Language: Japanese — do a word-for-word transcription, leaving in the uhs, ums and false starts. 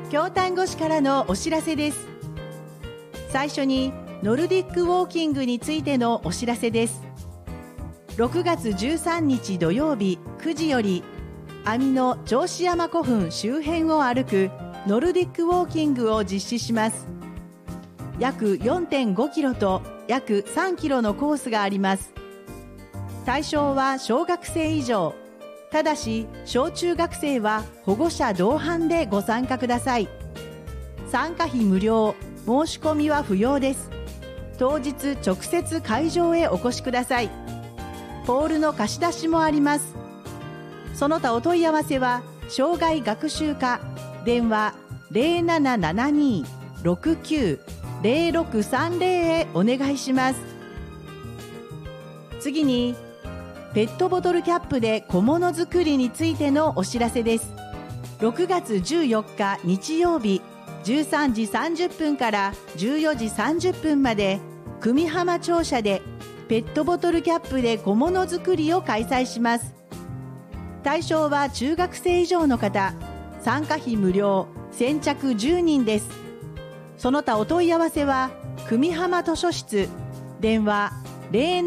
京丹後市からのお知らせです。最初にノルディックウォーキングについてのお知らせです。ろくがつじゅうさんにち土曜日くじより網の銚子山古墳周辺を歩くノルディックウォーキングを実施します。約 よんてんごキロと約さんキロのコースがあります。対象は小学生以上。ただし小中学生は保護者同伴でご参加ください。参加費無料、申し込みは不要です。当日直接会場へお越しください。ポールの貸し出しもあります。その他お問い合わせは障害学習課電話 ゼロななななにーろくきゅうゼロろくさんゼロ へお願いします。次にペットボトルキャップで小物作りについてのお知らせです。ろくがつじゅうよっか日曜日じゅうさんじさんじゅっぷんからじゅうよじさんじゅっぷんまで久美浜庁舎でペットボトルキャップで小物作りを開催します。対象は中学生以上の方。参加費無料、先着じゅうにんです。その他お問い合わせは久美浜図書室電話ゼロ